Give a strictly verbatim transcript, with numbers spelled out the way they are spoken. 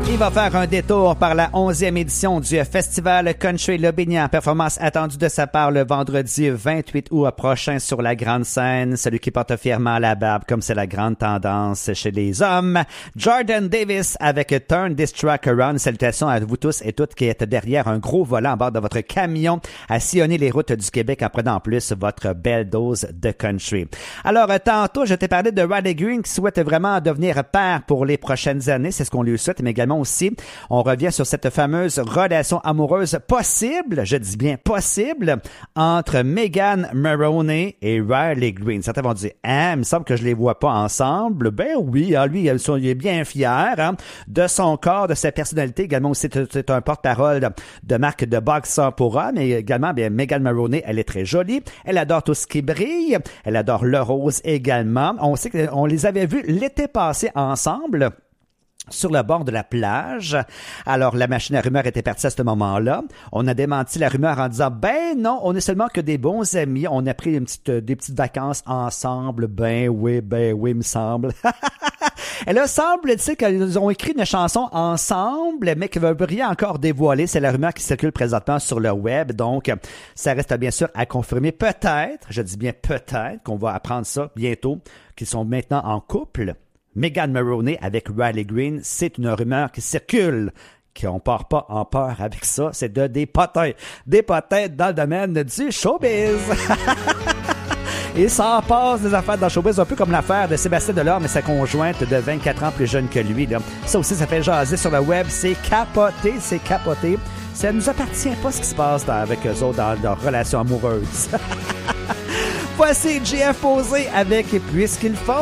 Il va faire un détour par la onzième édition du Festival Country Lobinian. Performance attendue de sa part le vendredi vingt-huit août prochain sur la grande scène. Celui qui porte fièrement la barbe comme c'est la grande tendance chez les hommes. Jordan Davis avec Turn This Truck Around. Salutations à vous tous et toutes qui êtes derrière un gros volant à bord de votre camion à sillonner les routes du Québec en prenant en plus votre belle dose de country. Alors, tantôt, je t'ai parlé de Riley Green qui souhaite vraiment devenir père pour les prochaines années. C'est ce qu'on lui souhaite, mais également aussi, on revient sur cette fameuse relation amoureuse possible, je dis bien possible, entre Megan Maroney et Riley Green. Certains vont dire, hein, il me semble que je les vois pas ensemble. Ben oui, hein, lui, il est bien fier hein, de son corps, de sa personnalité. Également aussi, c'est un porte-parole de, de marque de boxe pour hommes, mais également, bien, Megan Maroney, elle est très jolie. Elle adore tout ce qui brille. Elle adore le rose également. On sait qu'on les avait vus l'été passé ensemble sur le bord de la plage. Alors, la machine à rumeurs était partie à ce moment-là. On a démenti la rumeur en disant, ben non, on est seulement que des bons amis. On a pris une petite, des petites vacances ensemble. Ben oui, ben oui, il me semble. Et là, semble-t-il qu'ils ont écrit une chanson ensemble, mais qu'ils veulent rien encore dévoiler. C'est la rumeur qui circule présentement sur le web. Donc, ça reste bien sûr à confirmer. Peut-être, je dis bien peut-être, qu'on va apprendre ça bientôt, qu'ils sont maintenant en couple. Megan Maroney avec Riley Green, c'est une rumeur qui circule, qu'on part pas en peur avec ça. C'est de des potins, des potins dans le domaine du showbiz. Et ça en passe des affaires dans le showbiz, un peu comme l'affaire de Sébastien Delorme et sa conjointe de vingt-quatre ans plus jeune que lui. Là. Ça aussi, ça fait jaser sur le web. C'est capoté, c'est capoté. Ça nous appartient pas ce qui se passe dans, avec eux autres dans leur relation amoureuse. Voici J F Posé avec « Puisqu'il faut ».